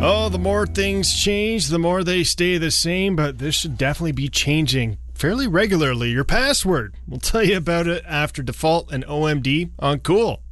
Oh, the more things change, the more they stay the same, but this should definitely be changing fairly regularly. Your password. We'll tell you about it after Default and OMD on Cool.